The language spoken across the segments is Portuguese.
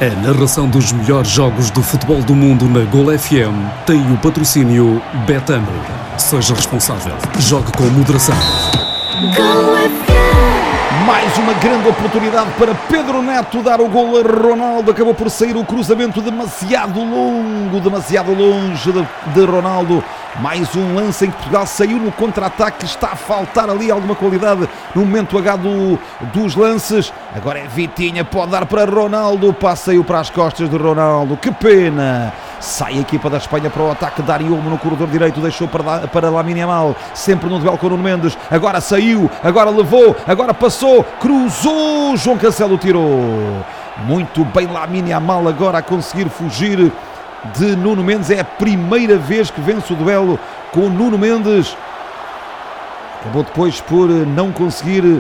A narração dos melhores jogos do futebol do mundo na Gol FM tem o patrocínio Betano. Seja responsável. Jogue com moderação. Gol FM. Mais uma grande oportunidade para Pedro Neto dar o gol a Ronaldo. Acabou por sair o cruzamento demasiado longo, demasiado longe de Ronaldo. Mais um lance em que Portugal saiu no contra-ataque. Está a faltar ali alguma qualidade no momento H dos lances. Agora é Vitinha, pode dar para Ronaldo. Saiu para as costas de Ronaldo. Que pena! Sai a equipa da Espanha para o ataque. Dari Olmo no corredor direito, deixou para Lamine Yamal, sempre no duelo com o Nuno Mendes. Agora saiu, agora levou, agora passou, cruzou, João Cancelo tirou. Muito bem Lamine Yamal agora a conseguir fugir de Nuno Mendes. É a primeira vez que vence o duelo com o Nuno Mendes. Acabou depois por não conseguir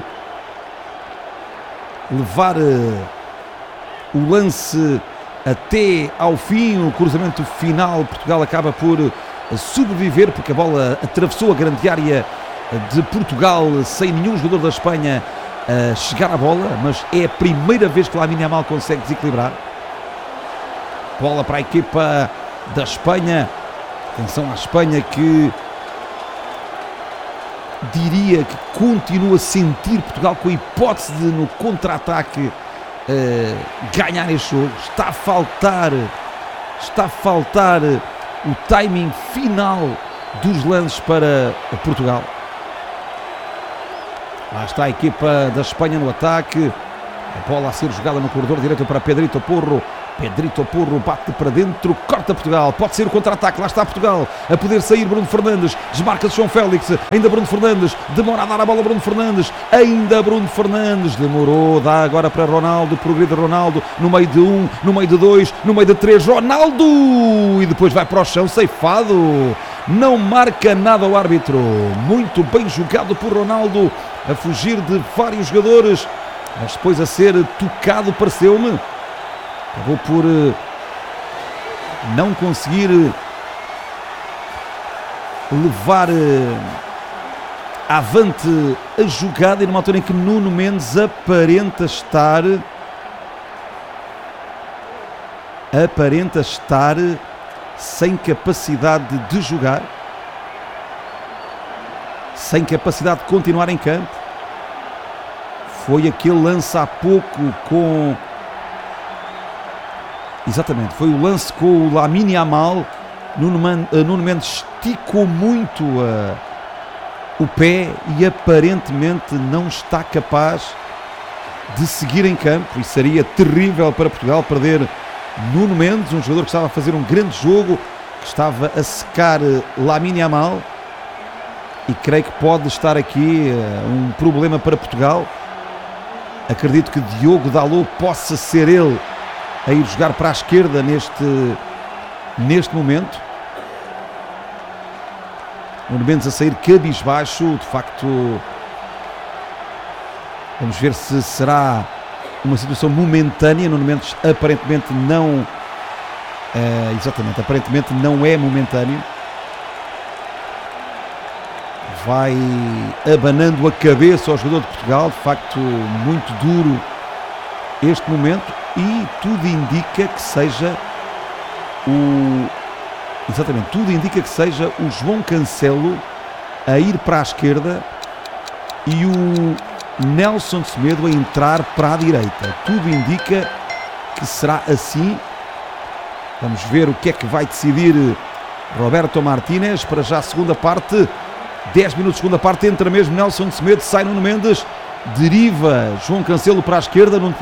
levar o lance até ao fim. O cruzamento final, Portugal acaba por sobreviver porque a bola atravessou a grande área de Portugal sem nenhum jogador da Espanha a chegar à bola, mas é a primeira vez que Lamine Yamal consegue desequilibrar. Bola para a equipa da Espanha. Atenção à Espanha, que diria que continua a sentir Portugal com a hipótese de no contra-ataque ganhar este jogo. Está a faltar o timing final dos lances para Portugal. Lá está a equipa da Espanha no ataque. A bola a ser jogada no corredor direito para Pedrito Porro. Pedrito Porro bate para dentro, corta Portugal, pode ser o contra-ataque, lá está Portugal, a poder sair Bruno Fernandes, desmarca-se João Félix, ainda Bruno Fernandes, demora a dar a bola a Bruno Fernandes, ainda Bruno Fernandes, demorou, dá agora para Ronaldo, progride Ronaldo, no meio de um, no meio de dois, no meio de três, Ronaldo, e depois vai para o chão, ceifado, não marca nada o árbitro, muito bem jogado por Ronaldo, a fugir de vários jogadores, mas depois a ser tocado, pareceu-me. Acabou por não conseguir levar avante a jogada, e numa altura em que Nuno Mendes aparenta estar sem capacidade de jogar, sem capacidade de continuar em campo. Foi aquele lance há pouco com... Exatamente, foi o lance com o Lamine Yamal. Nuno Mendes esticou muito o pé e aparentemente não está capaz de seguir em campo, e seria terrível para Portugal perder Nuno Mendes, um jogador que estava a fazer um grande jogo, que estava a secar Lamine Yamal, e creio que pode estar aqui um problema para Portugal. Acredito que Diogo Dalot possa ser ele a ir jogar para a esquerda neste momento. Nuno Mendes a sair cabisbaixo, de facto. Vamos ver se será uma situação momentânea. Nuno Mendes aparentemente não aparentemente não é momentâneo. Vai abanando a cabeça ao jogador de Portugal, de facto muito duro este momento. E tudo indica que seja o João Cancelo a ir para a esquerda e o Nelson Semedo a entrar para a direita. Tudo indica que será assim. Vamos ver o que é que vai decidir Roberto Martínez. Para já a segunda parte, 10 minutos de segunda parte, entra mesmo Nelson Semedo, sai Nuno Mendes, deriva João Cancelo para a esquerda. Nuno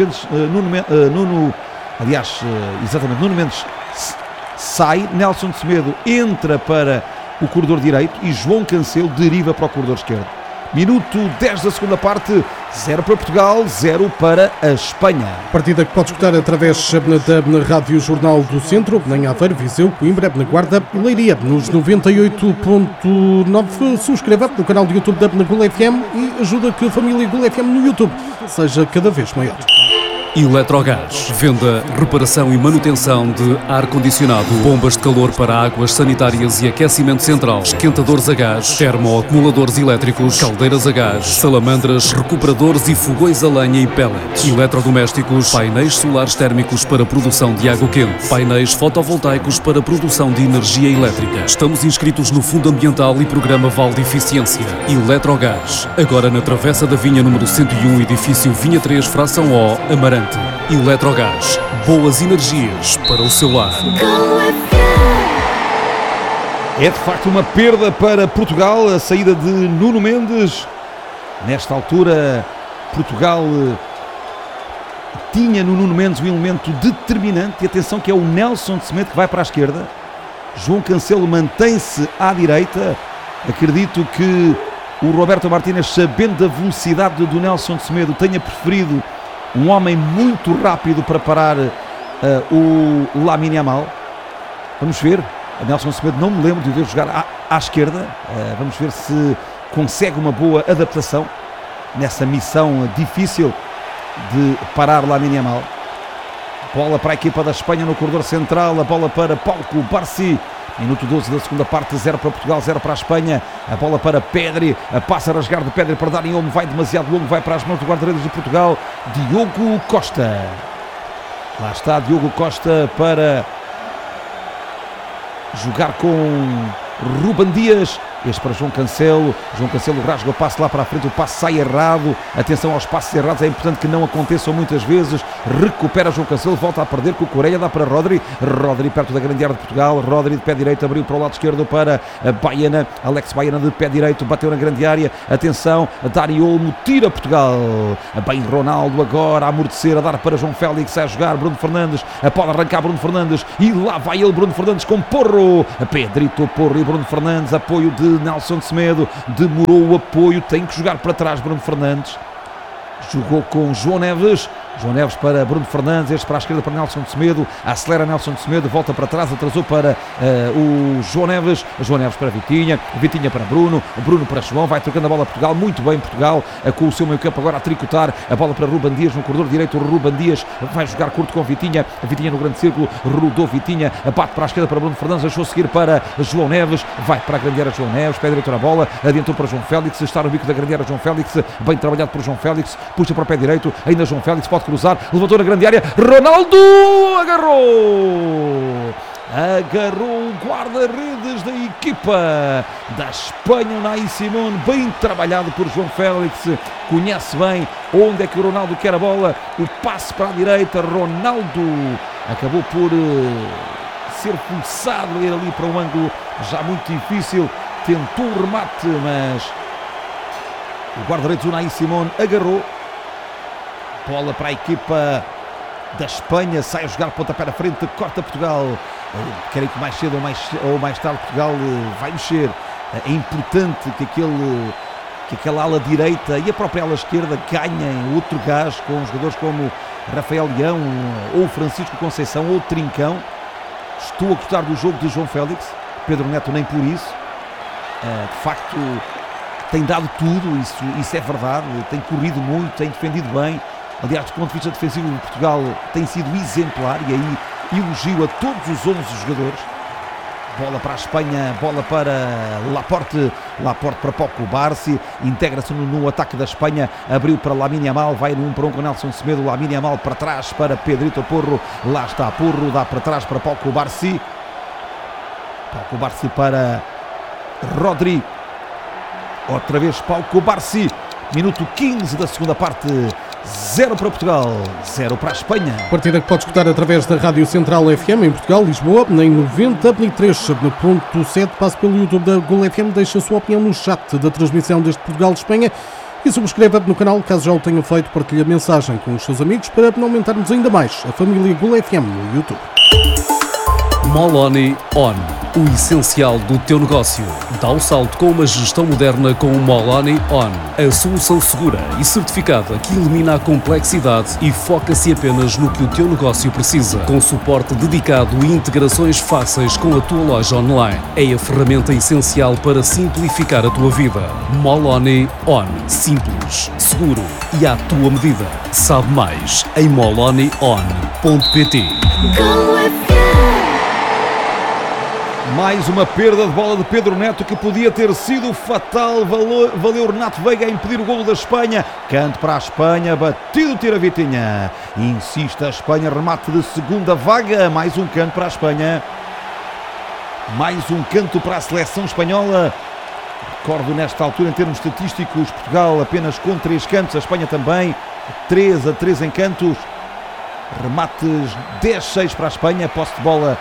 Mendes sai, Nelson Semedo entra para o corredor direito e João Cancelo deriva para o corredor esquerdo. Minuto 10 da segunda parte, 0 para Portugal, 0 para a Espanha. Partida que pode escutar através da Rádio Jornal do Centro, em Aveiro, Viseu, Coimbra, na Guarda e Leiria, nos 98.9. Subscreva no canal do YouTube da Gol FM e ajuda que a família Gol FM no YouTube seja cada vez maior. Eletrogás. Venda, reparação e manutenção de ar-condicionado, bombas de calor para águas sanitárias e aquecimento central, esquentadores a gás, termoacumuladores elétricos, caldeiras a gás, salamandras, recuperadores e fogões a lenha e pellets. Eletrodomésticos, painéis solares térmicos para produção de água quente, painéis fotovoltaicos para produção de energia elétrica. Estamos inscritos no Fundo Ambiental e Programa Vale de Eficiência. Eletrogás. Agora na Travessa da Vinha número 101, edifício Vinha 3, fração O, Amarante. Eletrogás. Boas energias para o seu lar. É de facto uma perda para Portugal, a saída de Nuno Mendes. Nesta altura, Portugal tinha no Nuno Mendes um elemento determinante. E atenção que é o Nelson Semedo que vai para a esquerda. João Cancelo mantém-se à direita. Acredito que o Roberto Martínez, sabendo da velocidade do Nelson Semedo, tenha preferido um homem muito rápido para parar o Lamine Yamal. Vamos ver. A Nelson Semedo não me lembro de o ver jogar à esquerda. Vamos ver se consegue uma boa adaptação nessa missão difícil de parar Lamine Yamal. Bola para a equipa da Espanha no corredor central. A bola para Pau Cubarsí. Minuto 12 da segunda parte, 0 para Portugal, 0 para a Espanha. A bola para Pedri, passa a rasgar de Pedri para Dani Olmo, vai demasiado longo, vai para as mãos do guarda-redes de Portugal, Diogo Costa. Lá está Diogo Costa para jogar com Ruben Dias. Este para João Cancelo. João Cancelo rasga o passe lá para a frente, o passe sai errado. Atenção aos passes errados, é importante que não aconteçam muitas vezes. Recupera João Cancelo, volta a perder com o Correia, dá para Rodri. Rodri perto da grande área de Portugal. Rodri de pé direito, abriu para o lado esquerdo para Baena. Alex Baena de pé direito, bateu na grande área. Atenção, Dani Olmo tira Portugal. Bem Ronaldo agora a amortecer, a dar para João Félix, a jogar Bruno Fernandes. Pode arrancar Bruno Fernandes e lá vai ele, Bruno Fernandes com Porro. Pedrito, Porro e Bruno Fernandes, apoio de Nelson Semedo, demorou o apoio, tem que jogar para trás Bruno Fernandes. Jogou com João Neves. João Neves para Bruno Fernandes, este para a esquerda para Nelson Semedo, acelera Nelson Semedo, volta para trás, atrasou para o João Neves para Vitinha, Vitinha para Bruno, Bruno para João, vai trocando a bola a Portugal, muito bem Portugal, com o seu meio campo agora a tricotar, a bola para Ruben Dias no corredor direito, Ruben Dias vai jogar curto com Vitinha, Vitinha no grande círculo, rodou Vitinha, bate para a esquerda para Bruno Fernandes, deixou seguir para João Neves, vai para a grande área João Neves, pé direito na bola, adiantou para João Félix, está no bico da grande área João Félix, bem trabalhado por João Félix, puxa para o pé direito, ainda João Félix pode cruzar, levantou na grande área, Ronaldo agarrou o guarda-redes da equipa da Espanha, Unai Simón, bem trabalhado por João Félix, conhece bem onde é que o Ronaldo quer a bola, o passe para a direita, Ronaldo acabou por ser forçado a ir ali para um ângulo já muito difícil, tentou o remate, mas o guarda-redes Unai Simón agarrou. Bola para a equipa da Espanha, sai a jogar pontapé na frente, corta Portugal. Querem que mais cedo ou mais tarde Portugal vai mexer. É importante que aquela ala direita e a própria ala esquerda ganhem outro gás com jogadores como Rafael Leão ou Francisco Conceição ou Trincão. Estou a gostar do jogo de João Félix, Pedro Neto nem por isso. De facto tem dado tudo, isso é verdade, tem corrido muito, tem defendido bem. Aliás, do ponto de vista defensivo de Portugal tem sido exemplar e aí elogio a todos os 11 jogadores. Bola para a Espanha, bola para Laporte para Pau Cubarsí, integra-se no ataque da Espanha, abriu para Lamine Yamal, vai no 1 para 1 com Nelson Semedo, Lamine Yamal para trás para Pedrito Porro, lá está Porro, dá para trás para Pau Cubarsí para Rodri, outra vez Pau Cubarsí, minuto 15 da segunda parte. 0 para Portugal, 0 para a Espanha. Partida que pode escutar através da Rádio Central FM em Portugal, Lisboa, em 93.7. Passe pelo YouTube da Gol FM, deixa a sua opinião no chat da transmissão deste Portugal-Espanha e subscreva no canal, caso já o tenha feito, partilhe a mensagem com os seus amigos para aumentarmos ainda mais a família Gol FM no YouTube. Moloni On. O essencial do teu negócio. Dá o salto com uma gestão moderna com o Moloni On. A solução segura e certificada que elimina a complexidade e foca-se apenas no que o teu negócio precisa. Com suporte dedicado e integrações fáceis com a tua loja online. É a ferramenta essencial para simplificar a tua vida. Moloni On. Simples, seguro e à tua medida. Sabe mais em molonion.pt. Go with you. Mais uma perda de bola de Pedro Neto que podia ter sido fatal. Valeu Renato Veiga a impedir o golo da Espanha. Canto para a Espanha, batido tira Vitinha. Insiste a Espanha, remate de segunda vaga. Mais um canto para a Espanha. Mais um canto para a seleção espanhola. Recordo nesta altura, em termos estatísticos, Portugal apenas com 3 cantos, a Espanha também 3-3 em cantos. Remates 10-6 para a Espanha, posse de bola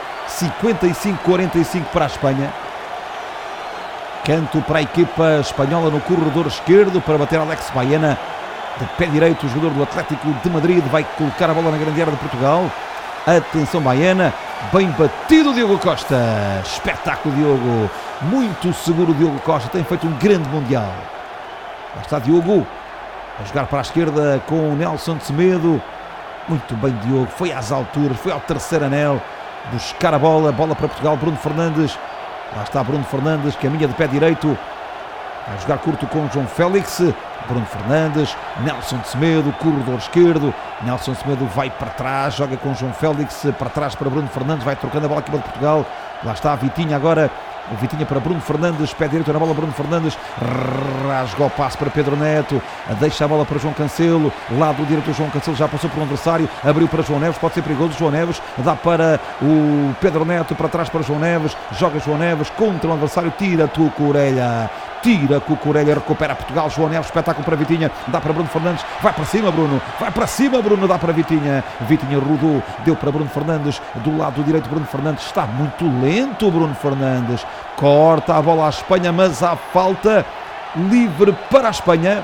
55-45 para a Espanha. Canto para a equipa espanhola no corredor esquerdo para bater Alex Baena. De pé direito, o jogador do Atlético de Madrid vai colocar a bola na grande área de Portugal. Atenção Baena, bem batido Diogo Costa. Espetáculo Diogo, muito seguro Diogo Costa, tem feito um grande Mundial. Lá está Diogo, a jogar para a esquerda com o Nelson de Semedo. Muito bem Diogo, foi às alturas, foi ao terceiro anel. Buscar a bola para Portugal, Bruno Fernandes. Lá está Bruno Fernandes, caminha de pé direito. Vai jogar curto com João Félix. Bruno Fernandes, Nelson de Semedo, corredor esquerdo. Nelson de Semedo vai para trás, joga com João Félix, para trás para Bruno Fernandes, vai trocando a bola aqui para Portugal. Lá está a Vitinha agora. O Vitinha para Bruno Fernandes, pé direito na bola, Bruno Fernandes rasga o passe para Pedro Neto, deixa a bola para João Cancelo, lado direito João Cancelo já passou por um adversário, abriu para João Neves, pode ser perigoso, João Neves dá para o Pedro Neto, para trás para João Neves, joga João Neves contra um adversário, tira Cucurella, recupera Portugal, João Neves, espetáculo para Vitinha, dá para Bruno Fernandes, vai para cima Bruno, dá para Vitinha rodou, deu para Bruno Fernandes, do lado direito Bruno Fernandes, está muito lento Bruno Fernandes, corta a bola à Espanha, mas há falta livre para a Espanha.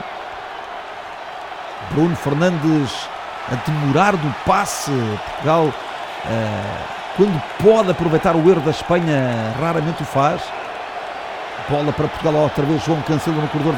Bruno Fernandes a demorar do passe. Portugal, quando pode aproveitar o erro da Espanha, raramente o faz. Bola para Portugal outra vez, João Cancelo no corredor